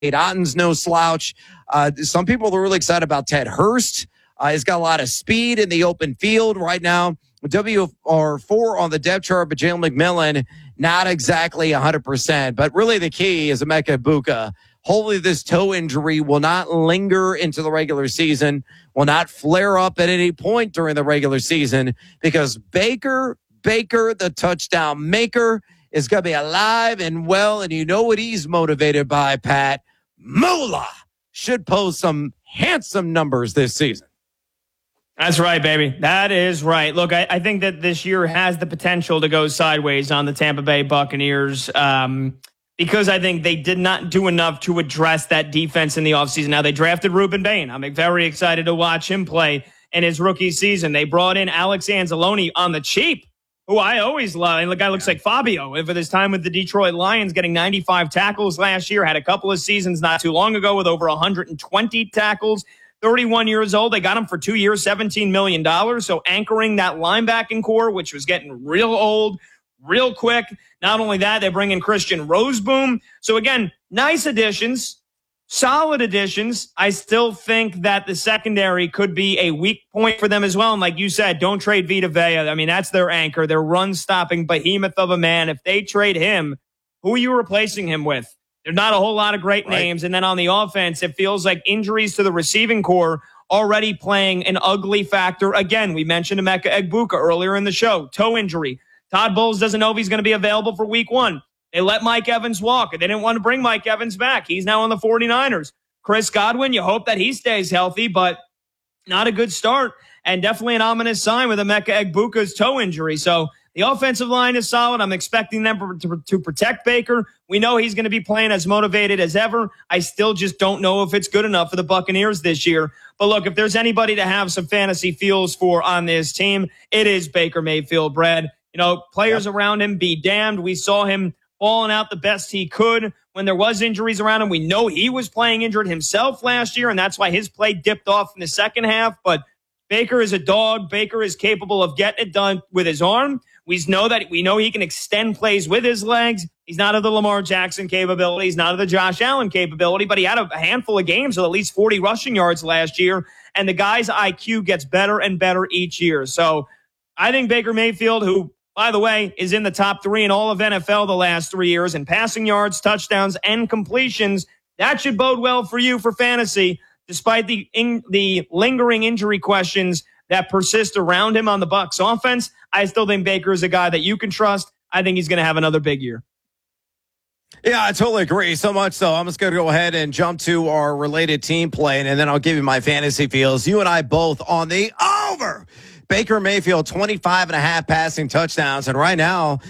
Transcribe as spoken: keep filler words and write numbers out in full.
Otten's no slouch. Uh, some people are really excited about Ted Hurst. Uh, he's got a lot of speed in the open field right now. W R four on the depth chart, but Jalen McMillan, not exactly one hundred percent. But really the key is Emeka Egbuka. Hopefully this toe injury will not linger into the regular season, will not flare up at any point during the regular season, because Baker, Baker, the touchdown maker, is going to be alive and well, and you know what he's motivated by, Pat? Moolah should post some handsome numbers this season. That's right, baby. That is right. Look, I, I think that this year has the potential to go sideways on the Tampa Bay Buccaneers um, because I think they did not do enough to address that defense in the offseason. Now, they drafted Ruben Bain. I'm very excited to watch him play in his rookie season. They brought in Alex Anzalone on the cheap, who I always love. And the guy looks like Fabio for his time with the Detroit Lions, getting ninety-five tackles last year, had a couple of seasons not too long ago with over one hundred twenty tackles. thirty-one years old. They got him for two years, seventeen million dollars. So anchoring that linebacking core, which was getting real old, real quick. Not only that, they bring in Christian Roseboom. So again, nice additions, solid additions. I still think that the secondary could be a weak point for them as well. And like you said, don't trade Vita Vea. I mean, that's their anchor, their run-stopping behemoth of a man. If they trade him, who are you replacing him with? There's not a whole lot of great names. Right. And then on the offense, it feels like injuries to the receiving core already playing an ugly factor. Again, we mentioned Emeka Egbuka earlier in the show. Toe injury. Todd Bowles doesn't know if he's going to be available for week one. They let Mike Evans walk. They didn't want to bring Mike Evans back. He's now on the 49ers. Chris Godwin, you hope that he stays healthy, but not a good start. And definitely an ominous sign with Emeka Egbuka's toe injury. So the offensive line is solid. I'm expecting them to, to protect Baker. We know he's going to be playing as motivated as ever. I still just don't know if it's good enough for the Buccaneers this year. But look, if there's anybody to have some fantasy feels for on this team, it is Baker Mayfield, Brad. You know, players yep. around him be damned. We saw him balling out the best he could when there was injuries around him. We know he was playing injured himself last year, and that's why his play dipped off in the second half. But Baker is a dog. Baker is capable of getting it done with his arm. We know that we know he can extend plays with his legs. He's not of the Lamar Jackson capability. He's not of the Josh Allen capability, but he had a handful of games with at least forty rushing yards last year. And the guy's I Q gets better and better each year. So I think Baker Mayfield, who, by the way, is in the top three in all of N F L the last three years in passing yards, touchdowns, and completions, that should bode well for you for fantasy, despite the in, the lingering injury questions that persist around him on the Bucs offense. I still think Baker is a guy that you can trust. I think he's going to have another big year. Yeah, I totally agree. So much so, I'm just going to go ahead and jump to our related team play, and then I'll give you my fantasy feels. You and I both on the over. Baker Mayfield, twenty-five and a half passing touchdowns. And right now,